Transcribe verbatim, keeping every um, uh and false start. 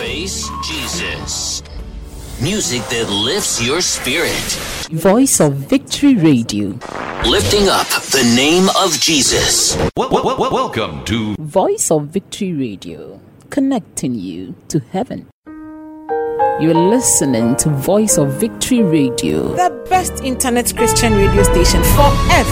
Praise Jesus. Music that lifts your spirit. Voice of Victory Radio. Lifting up the name of Jesus. Well, well, well, welcome to Voice of Victory Radio, connecting you to heaven. You're listening to Voice of Victory Radio, the best internet Christian radio station for ever.